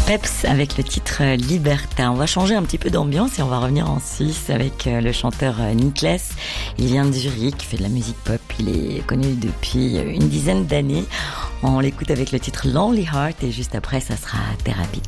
Peps avec le titre Libertin. On va changer un petit peu d'ambiance et on va revenir en Suisse avec le chanteur Niklas. Il vient de Zurich, il fait de la musique pop. Il est connu depuis une dizaine d'années. On l'écoute avec le titre Lonely Heart et juste après ça sera Thérapie.